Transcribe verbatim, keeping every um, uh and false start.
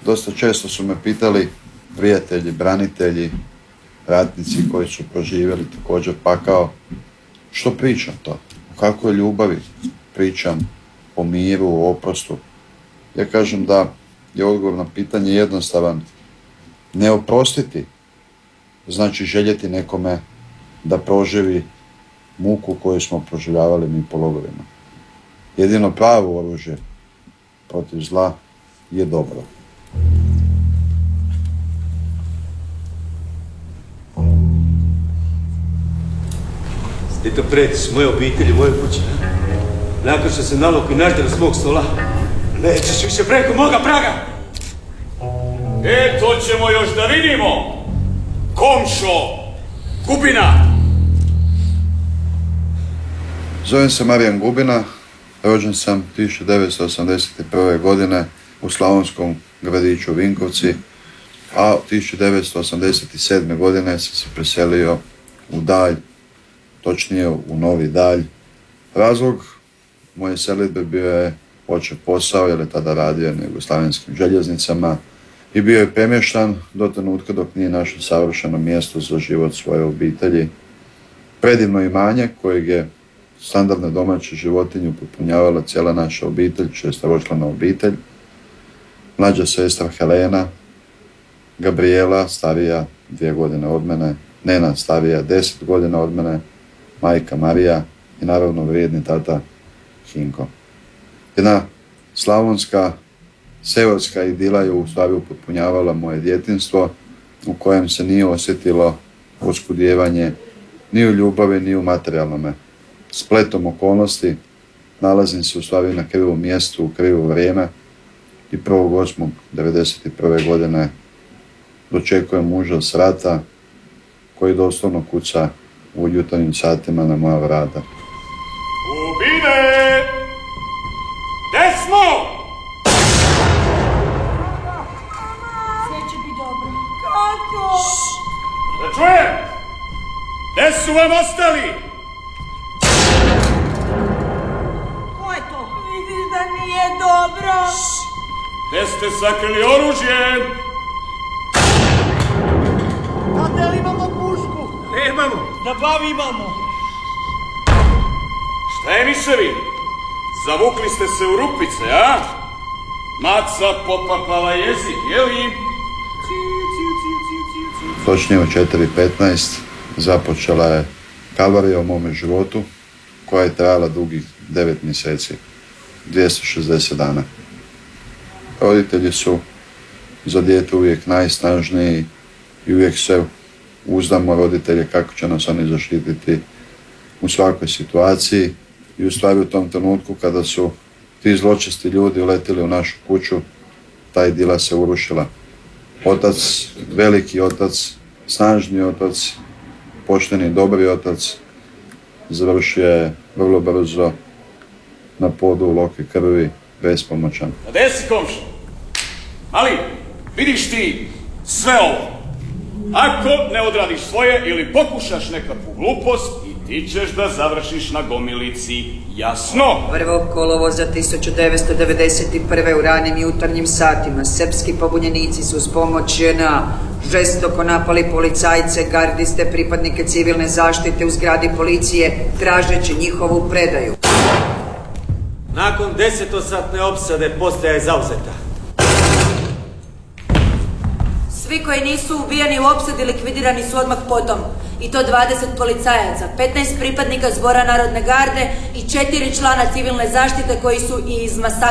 Dosta često su me pitali prijatelji, branitelji, ratnici koji su proživjeli također pakao, što pričam to? O kakvoj ljubavi pričam, o miru, o oprostu? Ja kažem da je odgovor na pitanje jednostavan. Ne oprostiti znači željeti nekome da proživi muku koju smo proživljavali mi po logorima. Jedino pravo oružje protiv zla je dobro. Ti to pretiš moje obitelji, moje kuće. Nakon što se naloku i naždali s mog stola, nećeš više preko moga praga. E, to ćemo još da vidimo. Komšo, Gubina. Zovem se Marijan Gubina, rođen sam tisuću devetsto osamdeset prve. godine u slavonskom gradiću Vinkovci, a tisuću devetsto osamdeset sedme. godine sam se preselio u Dalj, točnije u Novi Dalj. Razlog moje selidbe bio je očev posao, jer je tada radio na jugoslavenskim željeznicama i bio je premještan do trenutka dok nije našao savršeno mjesto za život svoje obitelji. Predivno imanje kojeg je standardne domaće životinje upotpunjavala cijela naša obitelj, šesteročlana obitelj. Mlađa sestra Helena, Gabriela, starija dvije godine od mene, Nena, starija deset godina od mene, majka Marija i naravno vrijedni tata Hinko. Jedna slavonska, seoska idila je u stvari upotpunjavala moje djetinjstvo, u kojem se nije osjetilo oskudijevanje ni u ljubavi, ni u materijalnome. Spletom okolnosti nalazim se u stvari na krivom mjestu, u krivo vrijeme i prvog osmog devedeset prve. godine dočekujem užas rata koji doslovno kuca u jutarnjim satima na moja vrata. Gubine! Gde smo? Sve će biti dobro. Kako? Da čujem! Gde su vam ostali? Ko je to? Vidiš da nije dobro. Gde ste sakrili oružje? Znate li imamo pušku? Nemamo. Da bavi imamo. Šta je miševi? Zavukli ste se u rupice, a? Maca popapala jezik, je li? Točnije u četiri petnaest započela je kalvarija u mome životu koja je trajala dugih devet mjeseci, dvjesto šezdeset dana. Roditelji su za dijete uvijek najsnažniji i uvijek se uzdamo roditelje kako će nas oni zaštititi u svakoj situaciji i u stvari u tom trenutku kada su ti zločesti ljudi uletili u našu kuću, ta idila se urušila. Otac, veliki otac, snažni otac, pošteni, dobri otac, završio je vrlo brzo na podu u loke krvi, bespomoćan. A gde si, komšo? Ali, vidiš ti sve ovo. Ako ne odradiš svoje ili pokušaš nekakvu glupost, i ti ćeš da završiš na gomilici, jasno? prvog kolovoza tisuću devetsto devedeset prve. u ranim jutarnjim satima srpski pobunjenici su s pomoć J N A žestoko napali policajce, gardiste, pripadnike civilne zaštite u zgradi policije, tražeći njihovu predaju. Nakon desetosatne opsade postaja je zauzeta. Svi koji nisu ubijeni u opsadi likvidirani su odmah potom. I to dvadeset policajaca, petnaest pripadnika Zbora narodne garde i četiri člana civilne zaštite koji su i iz masakra